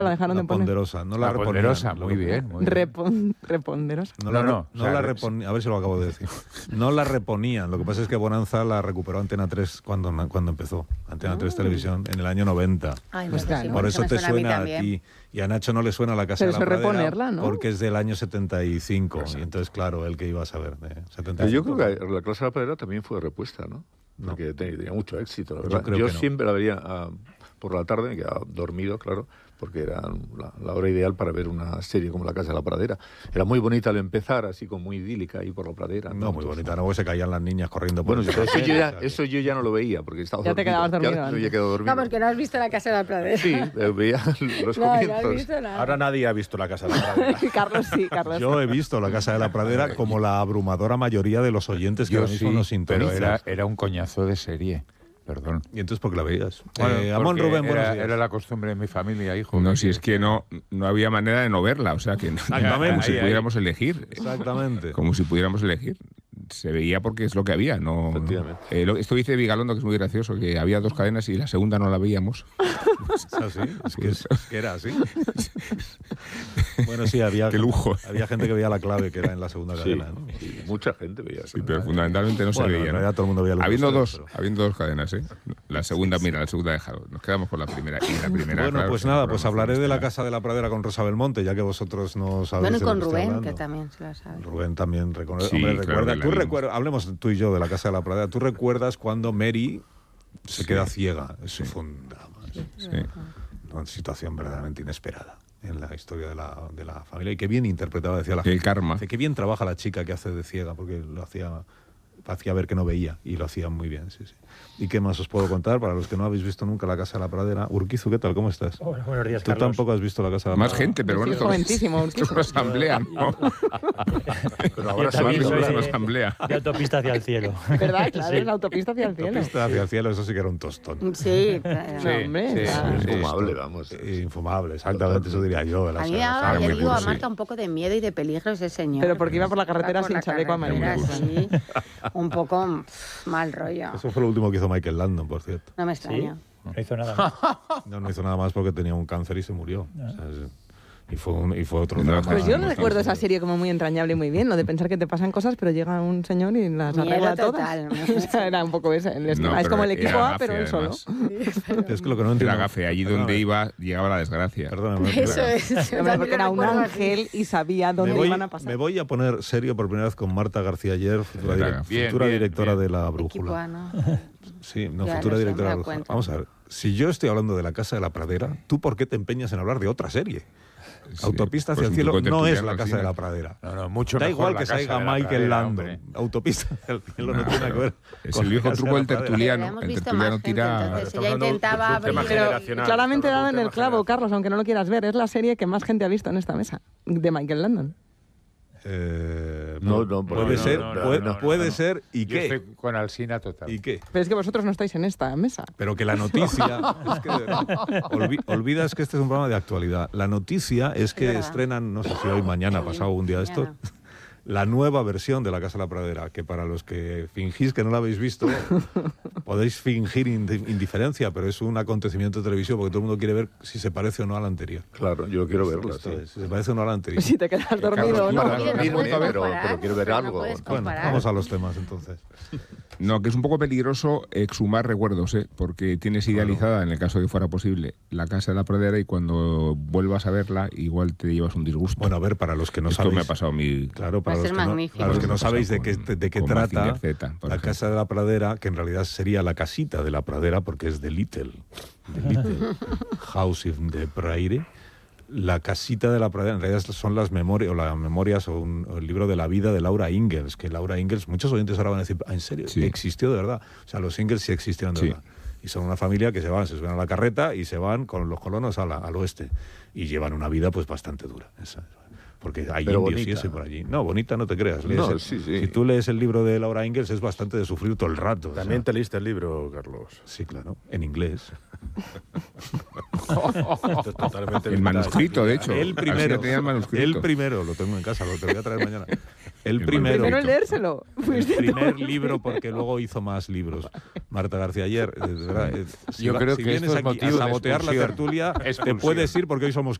La dejaron de poner. Ponderosa, no la Ponderosa, muy bien. Reponderosa. No la reponían, a ver si lo acabo de decir. No la reponían, lo que pasa es que Bonanza la recuperó Antena 3 cuando empezó. Antena 3 Televisión en el año 90. Ay, Pues sí, por eso te suena a ti. Y a Nacho no le suena La Casa de la Pradera reponerla, ¿no? porque es del año 75. Exacto. Y entonces, claro, él que iba a saber de 75. Yo creo que La Casa de la Pradera también fue repuesta, ¿no? Porque tenía mucho éxito, la verdad. Yo siempre la vería por la tarde, me quedaba dormido, claro, porque era la hora ideal para ver una serie como La Casa de la Pradera. Era muy bonita al empezar, así como muy idílica ahí por la pradera. No, muy bonita, no, se caían las niñas corriendo por eso yo ya no lo veía, porque estaba dormido. Ya te quedabas dormido. Ya había quedado dormido. Vamos, que no has visto La Casa de la Pradera. Sí, veía los comienzos. No has visto nada. Ahora nadie ha visto La Casa de la Pradera. Carlos sí, Carlos. Yo he visto La Casa de la Pradera como la abrumadora mayoría de los oyentes que ahora mismo nos sintonizan. Pero era un coñazo de serie. Perdón. ¿Y entonces por qué la veías? Bueno, Amón Rubén, buenos días. Era la costumbre de mi familia, hijo. No, si es que no había manera de no verla, o sea, que como si pudiéramos elegir. Exactamente. Como si pudiéramos elegir. Se veía porque es lo que había, ¿no? Efectivamente. Esto dice Vigalondo, que es muy gracioso, que había 2 cadenas y la segunda no la veíamos. ¿Es así? Es que era así. Bueno, sí, Qué lujo. Había gente que veía la clave que era en la segunda cadena, ¿no? Sí, mucha gente veía eso. Sí, pero fundamentalmente no se veía, ¿no? Todo el mundo veía habiendo dos cadenas, ¿eh? La segunda, la segunda dejado. Nos quedamos con la primera. Y la primera, bueno, claro, pues nada, pues hablaré de La Casa de la Pradera con Rosa Belmonte, ya que vosotros no sabéis. Bueno, y con de lo que estoy Rubén, hablando. que también se la sabe. Rubén también recuerda. Sí, hombre, claro, recuerda. Hablemos tú y yo de La Casa de la Pradera. ¿Tú recuerdas cuando Mary se queda ciega? Eso fue una situación verdaderamente inesperada en la historia de la familia, y qué bien interpretada, decía la gente. El karma. Qué bien trabaja la chica que hace de ciega, porque lo hacía ver que no veía, y lo hacía muy bien, sí. ¿Y qué más os puedo contar? Para los que no habéis visto nunca La Casa de la Pradera. Urquizu, ¿qué tal? ¿Cómo estás? Hola, buenos días, Tú Carlos. tampoco has visto La Casa de la Pradera. Más gente, pero bueno, Sí, joventísimo, esto es una asamblea, ¿no? Pero ahora Yo también soy soy una asamblea. de autopista hacia el cielo. ¿Verdad? Claro, Sí. es la autopista hacia el cielo. Autopista hacia el cielo, eso sí que era un tostón. Sí, hombre. infumable, vamos. Infumable, exactamente, eso diría yo. A mí ahora, ya digo, a Marta un poco de miedo y de peligro ese señor. Pero porque iba por la carretera Iba por sin la chaleco carretera, amarillo. sí. Un poco mal rollo. Eso fue lo último que hizo Michael Landon, por cierto. No me extraña. No hizo nada más. No hizo nada más porque tenía un cáncer y se murió. O sea, y fue otro drama. Pues yo no recuerdo esa serie como muy entrañable y muy bien, lo de pensar que te pasan cosas, pero llega un señor y las Miedo arregla total. todas. O sea, era un poco ese. El esquema. No, Es como el pero equipo era A, pero él gafe, solo. además. Es que lo que no entiendo. Era gafe, allí donde iba, llegaba la desgracia. Perdóname. Eso es. Hombre, porque era un ángel y sabía dónde iban a pasar. Me voy a poner serio por primera vez con Marta García Ayer, futura Bien, directora de La Equipo Brújula. A, ¿no? Sí, no, Ya futura lo sé, directora me de La he dado Brújula. cuenta. Vamos a ver, si yo estoy hablando de La Casa de la Pradera, ¿tú por qué te empeñas en hablar de otra serie? Sí, Autopista hacia pues el cielo un truco no es tertuliano, La Casa sí. de la Pradera. No, mucho Da mejor igual La que Casa salga de la Michael Pradera, Landon. hombre. Autopista hacia el cielo no tiene que ver Es con el La viejo Casa truco de del la Pradera. tertuliano. Hemos El visto tertuliano más gente, tira... entonces ella intentaba de un tema abrir... generacional. Claramente Estamos dado en hablando de el un tema clavo, generacional. Carlos, aunque no lo quieras ver. Es la serie que más gente ha visto en esta mesa, de Michael Landon. Puede ser, ¿y Yo qué? estoy con Alsina total. ¿Y qué? Pero es que vosotros no estáis en esta mesa. Pero que la noticia... es que, olvidas que este es un programa de actualidad. La noticia es que verdad. estrenan, no sé si hoy, mañana, pasado un día de estos, Mañana. la nueva versión de La Casa de la Pradera, que para los que fingís que no la habéis visto, podéis fingir indiferencia, pero es un acontecimiento televisivo porque todo el mundo quiere ver si se parece o no a la anterior. Claro, yo quiero verla, Esto sí. es, si se parece o no a la anterior. Si te quedas dormido o no. Carlos, Mira, no mismo, puedes pero comparar, quiero ver pero algo. no puedes Bueno, comparar. vamos a los temas entonces. No, que es un poco peligroso exhumar recuerdos, porque tienes idealizada, en el caso de que fuera posible, La Casa de la Pradera y cuando vuelvas a verla, igual te llevas un disgusto. Bueno, a ver, para los que no Esto sabéis... me ha pasado a mí. Claro, Va a ser magnífico. para los que no sabéis de qué con trata Mazinger Z, por La ejemplo. Casa de la Pradera, que en realidad sería la casita de la pradera, porque es de Little House in the Prairie. La casita de la pradera, en realidad son las memorias o el libro de la vida de Laura Ingalls, que Laura Ingalls, muchos oyentes ahora van a decir, ¿en serio? Sí. ¿Existió de verdad? O sea, los Ingalls sí existieron de Sí. verdad. Y son una familia que se suben a la carreta y se van con los colonos al oeste. Y llevan una vida pues bastante dura. Porque hay Pero indios y bonita. eso por allí. No, bonita no te creas. No, sí. Si tú lees el libro de Laura Ingalls es bastante de sufrir todo el rato. o También sea. te leíste el libro, Carlos. Sí, claro, en inglés. Esto es totalmente El limitada manuscrito, de hecho. El primero, Alsina tenía el manuscrito. el primero, lo tengo en casa, lo te voy a traer mañana. El primero en leérselo. El primer libro, porque luego hizo más libros. Marta García Ayer. Yo creo que vienes estos aquí a motivos de sabotear la expulsión. tertulia, te puedes ir porque hoy somos